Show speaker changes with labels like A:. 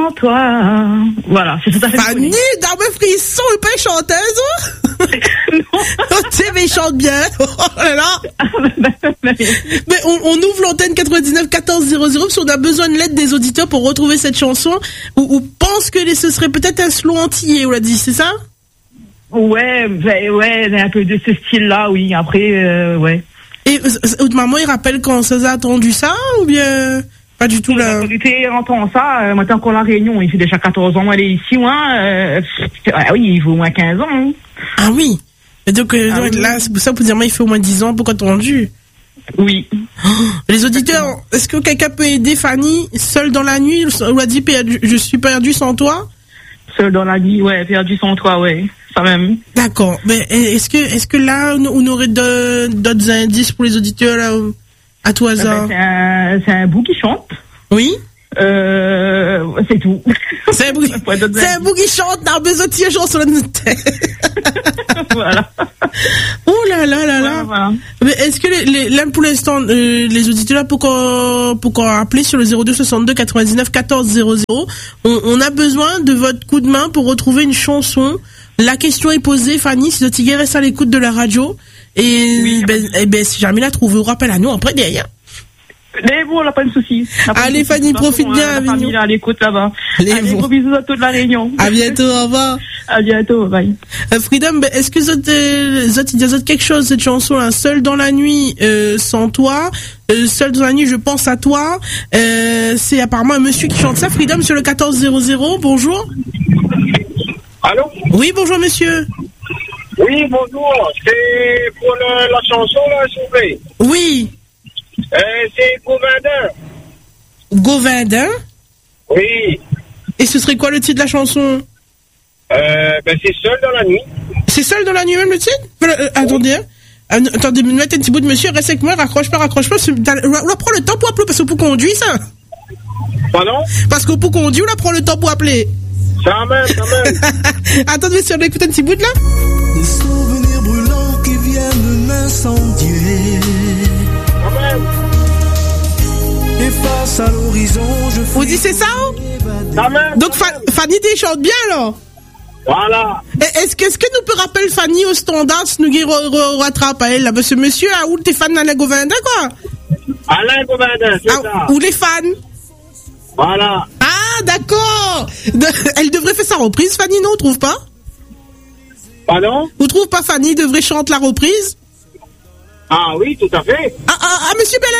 A: Toi, voilà, c'est tout à fait.
B: Fanny, dans mes frissons, elle pas chanteuse, oh?
A: Non.
B: Tu sais, mais il chante bien. Oh là là. Mais on ouvre l'antenne 99 14 00 si on a besoin de l'aide des auditeurs pour retrouver cette chanson ou pense que ce serait peut-être un slow antillais, on l'a dit, c'est ça?
A: Ouais, un peu de ce style-là, oui. Après, ouais.
B: Et votre maman, il rappelle quand ça a attendu ça ou bien pas du tout là?
A: L'autorité entend ça, maintenant qu'on la Réunion, il fait déjà 14 ans, elle est ici, oui, il faut au moins 15 ans. Hein.
B: Ah oui. Et donc, là, c'est pour ça, pour dire, moi, il fait au moins 10 ans, pourquoi attendu?
A: Oui.
B: Les auditeurs, est-ce que quelqu'un peut aider Fanny, seule dans la nuit? On l'a dit, je suis perdu sans toi?
A: Seule dans la nuit, ouais, perdu sans toi, ouais. Ça même.
B: D'accord. Mais est-ce que là, on aurait d'autres indices pour les auditeurs, là, à tout hasard?
A: C'est un bout qui chante.
B: Oui.
A: C'est tout.
B: C'est un bout qui chante, on a besoin de tirer sur notre tête.
A: Voilà.
B: Oh là là là là.
A: Voilà.
B: Mais est-ce que là pour l'instant les auditeurs là pourquoi appeler sur le 02 62 99 14 00 on a besoin de votre coup de main pour retrouver une chanson. La question est posée, Fanny, si le tigre reste à l'écoute de la radio et oui, si jamais la trouve, on rappelle à nous après derrière.
A: Mais bon, on n'a pas de soucis.
B: Allez, Fanny, profite bien.
A: La famille là, à l'écoute là-bas. Allez, gros bisous à toute la Réunion.
B: À bientôt, au revoir.
A: À bientôt, bye.
B: Freedom, est-ce que il y a quelque chose, cette chanson-là, Seul dans la nuit, sans toi, Seul dans la nuit, je pense à toi, c'est apparemment un monsieur qui chante ça, Freedom, sur le 1400, bonjour.
C: Allô?
B: Oui, bonjour, monsieur.
C: Oui, bonjour, c'est pour la chanson, là, s'il vous plaît.
B: Oui.
C: C'est Govindin.
B: Govindin?
C: Oui.
B: Et ce serait quoi le titre de la chanson?
C: C'est Seul dans la nuit.
B: C'est Seul dans la nuit même le titre? Attendez, attendez, mettez un petit bout de monsieur, reste avec moi, raccroche pas. On prend le temps pour appeler parce qu'on peut conduire ça.
C: Pardon?
B: Parce qu'on peut conduire, on prend le temps pour appeler.
C: Ça même.
B: Attendez, si on écoute un petit bout de là.
D: Des souvenirs brûlants qui viennent m'incendier. Et face à l'horizon, je
B: vous dites c'est ça? Donc Fanny chante bien alors.
C: Voilà.
B: Est-ce que nous peut rappeler Fanny au standard si nous rattrape à elle là? Parce que monsieur, où t'es fan d'Alain Govindin quoi?
C: Alain Govindin, c'est ça.
B: Où les fans?
C: Voilà.
B: Ah d'accord. Elle devrait faire sa reprise, Fanny, non? On trouve pas?
C: Pardon?
B: Vous trouvez pas Fanny devrait chanter la reprise?
C: Ah oui, tout à fait.
B: Ah, monsieur Bellin